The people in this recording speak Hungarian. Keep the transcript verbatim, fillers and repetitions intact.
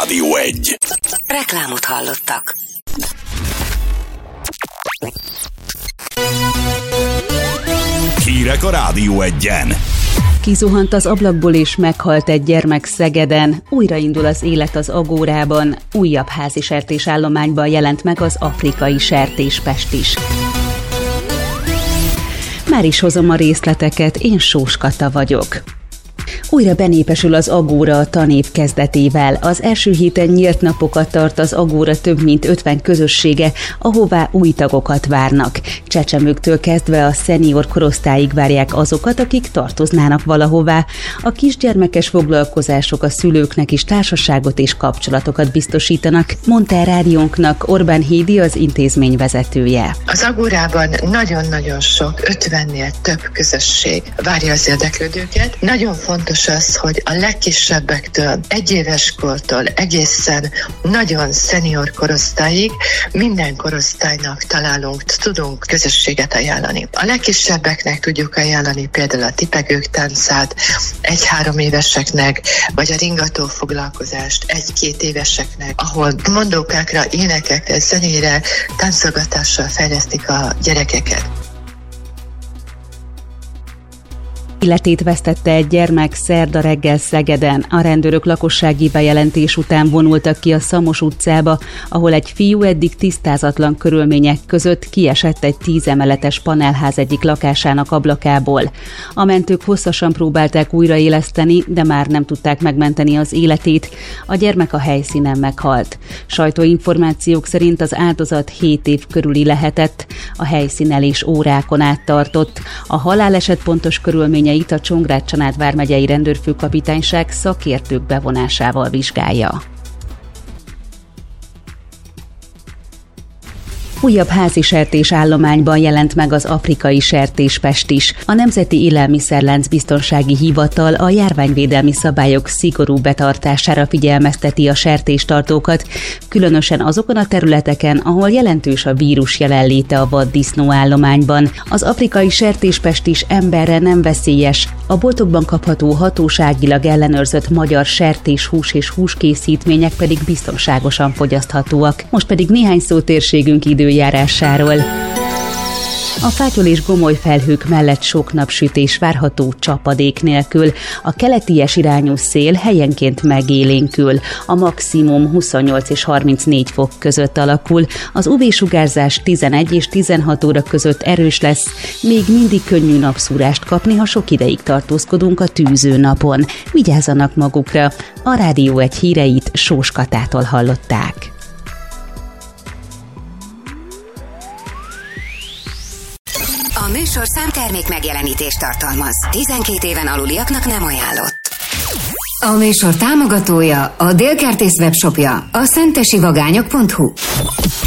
Rádió egy. Reklámot hallottak. Hírek a Rádió egyen. Kizuhant az ablakból és meghalt egy gyermek Szegeden. Újraindul az élet az Agórában. Újabb házi sertésállományban jelent meg az afrikai sertéspest is. Már is hozom a részleteket, én Sós Kata vagyok. Újra benépesül az Agóra a tanév kezdetével. Az első héten nyílt napokat tart az Agóra több mint ötven közössége, ahová új tagokat várnak. Csecsemőktől kezdve a szenior korosztályig várják azokat, akik tartoznának valahová. A kisgyermekes foglalkozások a szülőknek is társaságot és kapcsolatokat biztosítanak, mondta a rádiónknak Orbán Hédi, az intézmény vezetője. Az Agórában nagyon-nagyon sok, ötvennél több közösség várja az érdeklődőket. Nagyon fontos az, hogy a legkisebbektől, egyéves kortól egészen nagyon szenior korosztályig minden korosztálynak találunk, tudunk közösséget ajánlani. A legkisebbeknek tudjuk ajánlani például a tipegők táncát, egy-három éveseknek, vagy a ringató foglalkozást egy-két éveseknek, ahol mondókákra, énekekre, zenére, táncolgatással fejlesztik a gyerekeket. Életét vesztette egy gyermek szerda reggel Szegeden. A rendőrök lakossági bejelentés után vonultak ki a Szamos utcába, ahol egy fiú eddig tisztázatlan körülmények között kiesett egy tízemeletes panelház egyik lakásának ablakából. A mentők hosszasan próbálták újraéleszteni, de már nem tudták megmenteni az életét. A gyermek a helyszínen meghalt. Sajtóinformációk szerint az áldozat hét év körüli lehetett. A helyszínelés órákon át tartott. A haláleset pontos körülmények a Csongrád-Csanád vármegyei rendőrfőkapitányság szakértők bevonásával vizsgálja. Újabb házi sertésállományban jelent meg az afrikai sertéspest is. A Nemzeti Élelmiszerlánc Biztonsági Hivatal a járványvédelmi szabályok szigorú betartására figyelmezteti a sertéstartókat, különösen azokon a területeken, ahol jelentős a vírus jelenléte a vaddisznóállományban. Az afrikai sertéspest is emberre nem veszélyes. A boltokban kapható hatóságilag ellenőrzött magyar sertéshús és húskészítmények pedig biztonságosan fogyaszthatóak. Most pedig néhány szó térségünk időjárásáról. A fátyol és gomoly felhők mellett sok napsütés várható csapadék nélkül. A keleties irányú szél helyenként megélénkül. A maximum huszonnyolc és harmincnégy fok között alakul. Az ú vé-sugárzás tizenegy és tizenhat óra között erős lesz. Még mindig könnyű napszúrást kapni, ha sok ideig tartózkodunk a tűző napon. Vigyázzanak magukra! A Rádió egy híreit Sós Katától hallották. A műsorszám termék megjelenítést tartalmaz. tizenkét éven aluliaknak nem ajánlott. A műsor támogatója, a Dél Kertész webshopja, a szentesi vagányok pont hu.